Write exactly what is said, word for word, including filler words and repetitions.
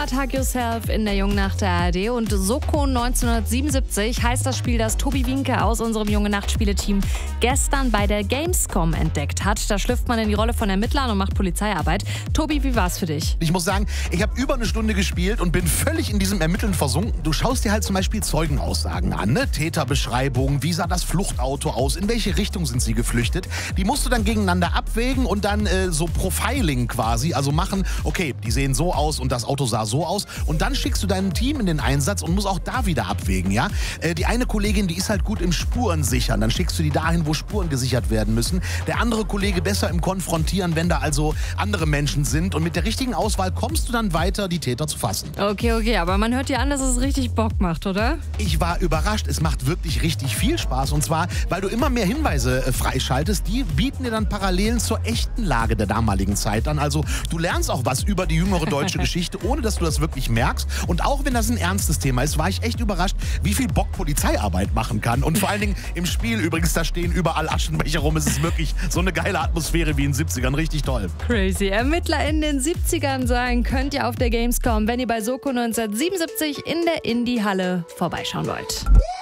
Tag Yourself in der Jungen Nacht der A R D und Soko neunzehnhundertsiebenundsiebzig heißt das Spiel, das Tobi Wienke aus unserem Junge Nacht Spieleteam gestern bei der Gamescom entdeckt hat. Da schlüpft man in die Rolle von Ermittlern und macht Polizeiarbeit. Tobi, wie war's für dich? Ich muss sagen, ich habe über eine Stunde gespielt und bin völlig in diesem Ermitteln versunken. Du schaust dir halt zum Beispiel Zeugenaussagen an, ne? Täterbeschreibungen, wie sah das Fluchtauto aus, in welche Richtung sind sie geflüchtet. Die musst du dann gegeneinander abwägen und dann äh, so Profiling quasi, also machen, okay, die sehen so aus und das Auto sah so aus. Und dann schickst du deinem Team in den Einsatz und musst auch da wieder abwägen, ja? Äh, die eine Kollegin, die ist halt gut im Spuren sichern. Dann schickst du die dahin, wo Spuren gesichert werden müssen. Der andere Kollege besser im Konfrontieren, wenn da also andere Menschen sind. Und mit der richtigen Auswahl kommst du dann weiter, die Täter zu fassen. Okay, okay, aber man hört ja an, dass es richtig Bock macht, oder? Ich war überrascht. Es macht wirklich richtig viel Spaß. Und zwar, weil du immer mehr Hinweise äh, freischaltest. Die bieten dir dann Parallelen zur echten Lage der damaligen Zeit an. Also du lernst auch was über die jüngere deutsche Geschichte, ohne dass du das wirklich merkst. Und auch wenn das ein ernstes Thema ist, war ich echt überrascht, wie viel Bock Polizeiarbeit machen kann. Und vor allen Dingen im Spiel übrigens, da stehen überall Aschenbecher rum. Es ist wirklich so eine geile Atmosphäre wie in den siebzigern. Richtig toll. Crazy. Ermittler in den siebzigern sein könnt ihr auf der Gamescom, wenn ihr bei Soko neunzehnhundertsiebenundsiebzig in der Indie-Halle vorbeischauen wollt.